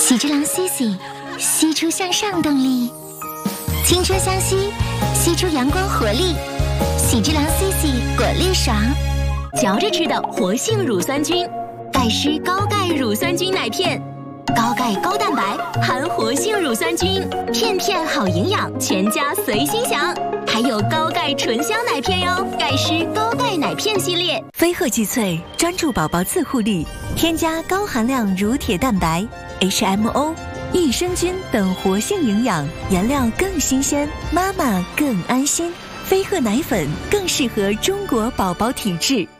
喜之郎 CC， 吸出向上动力，青春相吸，吸出阳光活力。喜之郎 CC 果粒爽， 嚼着吃的活性乳酸菌，钙湿高钙乳酸菌奶片，高钙高蛋白，含活性乳酸菌，片片好营养，全家随心享。还有高钙纯香奶片哟，钙湿高钙奶片系列。 飞鹤济萃专注宝宝自护力，添加高含量乳铁蛋白、HMO、益生菌等活性营养，原料更新鲜，妈妈更安心。飞鹤奶粉更适合中国宝宝体质。